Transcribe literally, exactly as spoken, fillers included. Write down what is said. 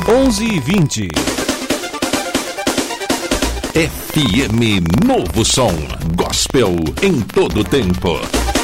onze e vinte. F M Novo Som. Gospel em todo tempo.